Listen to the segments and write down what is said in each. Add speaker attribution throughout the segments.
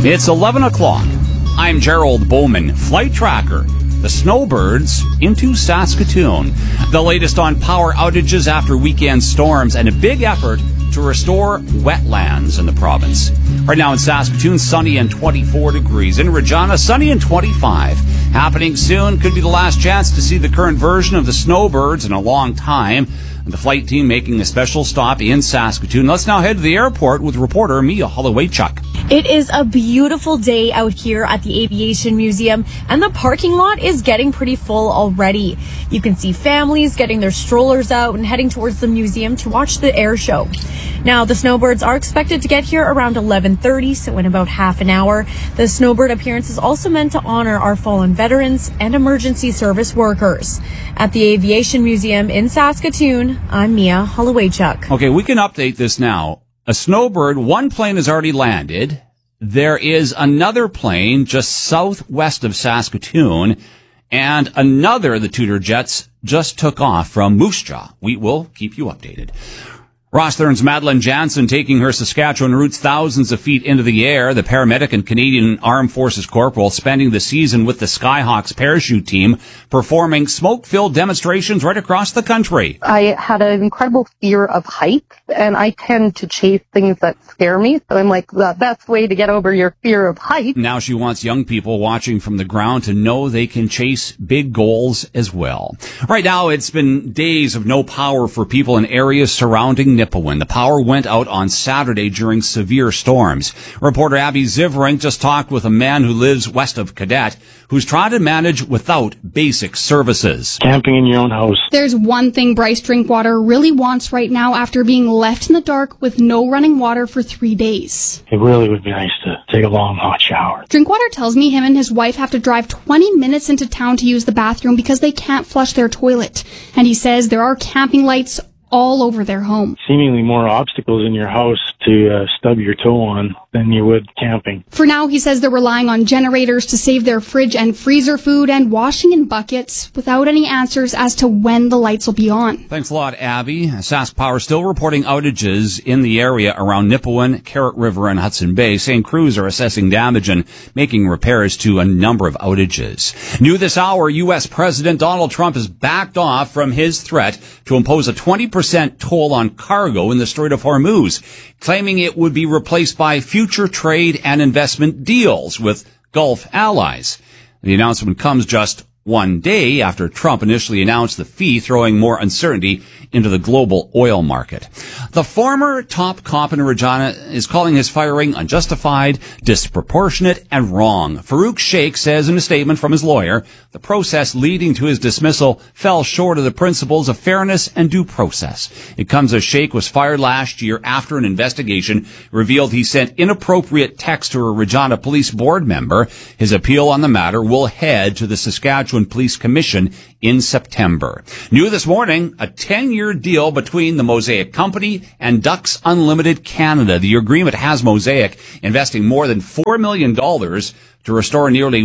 Speaker 1: It's 11 o'clock. I'm Gerald Bowman, Flight Tracker. The snowbirds into Saskatoon. The latest on power outages after weekend storms and a big effort to restore wetlands in the province. Right now in Saskatoon, sunny and 24 degrees. In Regina, sunny and 25. Happening soon. Could be the last chance to see the current version of the snowbirds in a long time. The flight team making a special stop in Saskatoon. Let's now head to the airport with reporter Mia Holloway-Chuck.
Speaker 2: It is a beautiful day out here at the Aviation Museum, and the parking lot is getting pretty full already. You can see families getting their strollers out and heading towards the museum to watch the air show. Now, the snowbirds are expected to get here around 11:30, so in about half an hour. The snowbird appearance is also meant to honor our fallen veterans and emergency service workers. At the Aviation Museum in Saskatoon, I'm Mia Holloway-Chuck.
Speaker 1: Okay, we can update this now. A snowbird, one plane has already landed. There is another plane just southwest of Saskatoon, and another, the Tudor Jets, just took off from Moose Jaw. We will keep you updated. Rosthern's Madeline Jansen taking her Saskatchewan roots thousands of feet into the air. The paramedic and Canadian Armed Forces corporal spending the season with the Skyhawks parachute team, performing smoke-filled demonstrations right across the country.
Speaker 3: I had an incredible fear of heights, and I tend to chase things that scare me. So I'm like, the best way to get over your fear of heights.
Speaker 1: Now she wants young people watching from the ground to know they can chase big goals as well. Right now, it's been days of no power for people in areas surrounding Nipawin. The power went out on Saturday during severe storms. Reporter Abby Zivrink just talked with a man who lives west of Cadet, who's trying to manage without basic services.
Speaker 4: Camping in your own house.
Speaker 5: There's one thing Bryce Drinkwater really wants right now after being left in the dark with no running water for 3 days.
Speaker 4: It really would be nice to take a long hot shower.
Speaker 5: Drinkwater tells me him and his wife have to drive 20 minutes into town to use the bathroom because they can't flush their toilet. And he says there are camping lights all over their home.
Speaker 4: Seemingly more obstacles in your house to stub your toe on than you would camping.
Speaker 5: For now, he says they're relying on generators to save their fridge and freezer food and washing in buckets without any answers as to when the lights will be on.
Speaker 1: Thanks a lot, Abby. Sask Power still reporting outages in the area around Nipawin, Carrot River, and Hudson Bay. St. Crews are assessing damage and making repairs to a number of outages. New this hour, U.S. President Donald Trump has backed off from his threat to impose a 20% toll on cargo in the Strait of Hormuz, claiming it would be replaced by future trade and investment deals with Gulf allies. The announcement comes just one day after Trump initially announced the fee, throwing more uncertainty into the global oil market. The former top cop in Regina is calling his firing unjustified, disproportionate, and wrong. Farouk Sheikh says in a statement from his lawyer, the process leading to his dismissal fell short of the principles of fairness and due process. It comes as Sheikh was fired last year after an investigation revealed he sent inappropriate text to a Regina Police Board member. His appeal on the matter will head to the Saskatchewan Police Commission in September. New this morning, a 10-year deal between the Mosaic Company and Ducks Unlimited Canada. The agreement has Mosaic investing more than $4 million to restore nearly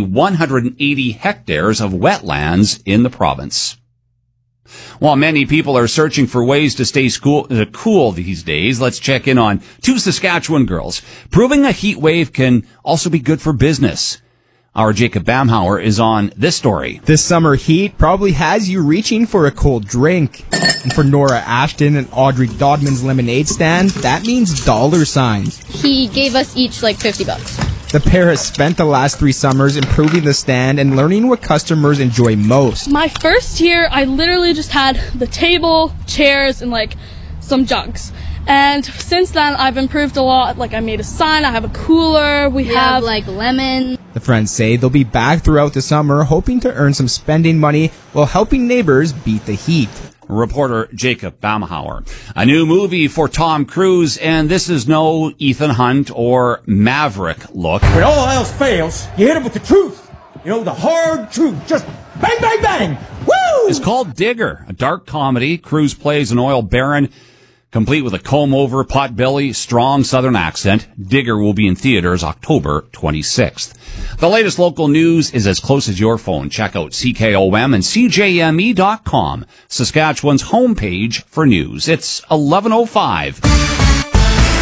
Speaker 1: 180 hectares of wetlands in the province. While many people are searching for ways to stay cool these days, let's check in on two Saskatchewan girls, proving a heat wave can also be good for business. Our Jacob Bamhauer is on this story.
Speaker 6: This summer heat probably has you reaching for a cold drink. And for Nora Ashton and Audrey Dodman's lemonade stand, that means dollar signs.
Speaker 7: He gave us each like $50.
Speaker 6: The pair has spent the last 3 summers improving the stand and learning what customers enjoy most.
Speaker 7: My first year, I literally just had the table, chairs, and like some jugs. And since then, I've improved a lot. Like, I made a sign, I have a cooler, we have like lemon.
Speaker 6: The friends say they'll be back throughout the summer, hoping to earn some spending money while helping neighbors beat the heat.
Speaker 1: Reporter Jacob Bamhauer. A new movie for Tom Cruise, and this is no Ethan Hunt or Maverick look.
Speaker 8: When all else fails, you hit him with the truth. You know, the hard truth. Just bang, bang, bang. Woo!
Speaker 1: It's called Digger, a dark comedy. Cruise plays an oil baron, complete with a comb-over, pot-belly, strong southern accent. Digger will be in theaters October 26th. The latest local news is as close as your phone. Check out CKOM and CJME.com, Saskatchewan's homepage for news. It's 11:05.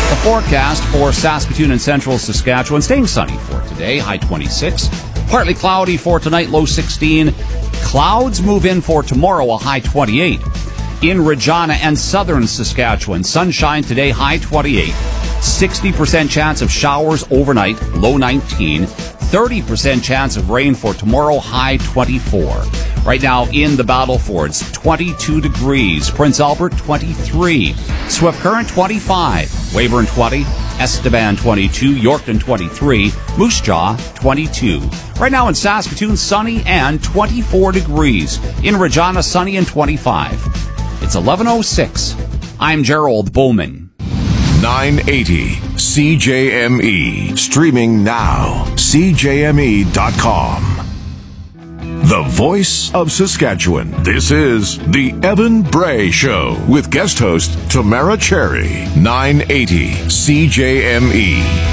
Speaker 1: The forecast for Saskatoon and central Saskatchewan, staying sunny for today, high 26. Partly cloudy for tonight, low 16. Clouds move in for tomorrow, a high 28. In Regina and southern Saskatchewan, sunshine today, high 28. 60% chance of showers overnight, low 19. 30% chance of rain for tomorrow, high 24. Right now in the Battlefords, 22 degrees. Prince Albert, 23. Swift Current, 25. Weyburn, 20. Estevan, 22. Yorkton, 23. Moose Jaw, 22. Right now in Saskatoon, sunny and 24 degrees. In Regina, sunny and 25. It's 11:06. I'm Gerald Bowman.
Speaker 9: 980 CJME. Streaming now. CJME.com. The voice of Saskatchewan. This is The Evan Bray Show with guest host Tamara Cherry. 980 CJME.